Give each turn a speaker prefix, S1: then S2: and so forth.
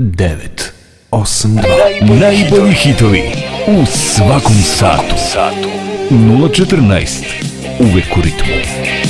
S1: 9, 8, 2. Najbolji hitovi u svakom satu. 014. Uvek u ritmu.